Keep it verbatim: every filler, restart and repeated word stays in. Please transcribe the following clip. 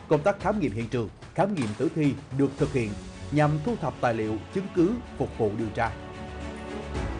Công tác khám nghiệm hiện trường, khám nghiệm tử thi được thực hiện nhằm thu thập tài liệu, chứng cứ phục vụ điều tra.